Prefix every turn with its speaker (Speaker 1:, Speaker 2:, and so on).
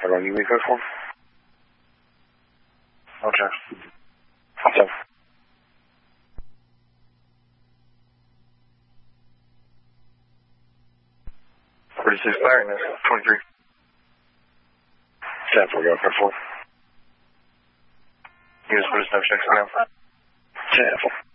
Speaker 1: traffic on you, code 4. Okay. What's up? 46 Larry, 23. Sample, go, code 4. Use for the snow checks now. Sample.